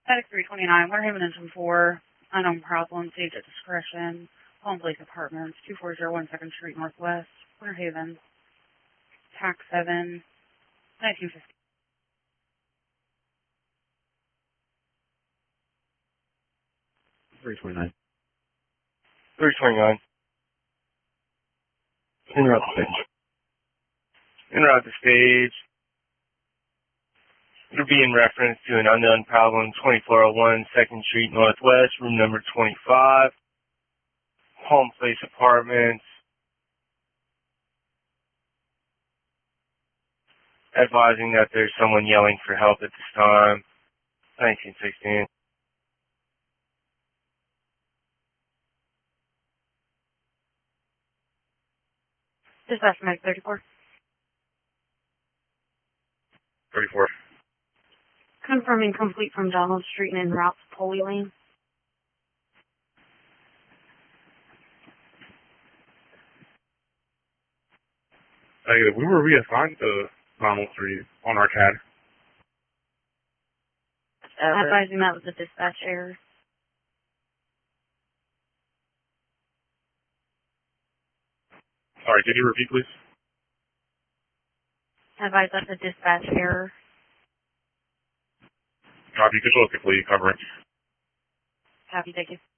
Medic 329, Winter Haven Engine 4, unknown problem, saved at discretion, Home Place Apartments, 2401 2nd Street Northwest, Winter Haven, TAC 7, 1950. 329. 329. Interrupt the stage. Interrupt the stage. It'll be in reference to an unknown problem, 2401 2nd Street Northwest, room number 25, Home Place Apartments. Advising that there's someone yelling for help at this time. 1916. Dispatch Medic 34. 34. Confirming complete from Donald Street and en route to Polly Lane. Negative. We were reassigned to Donald Street on our CAD. Advising that was a dispatch error. Sorry, could you repeat, please? Advise that's a dispatch error. Copy. Could you look at covering? Copy, thank you.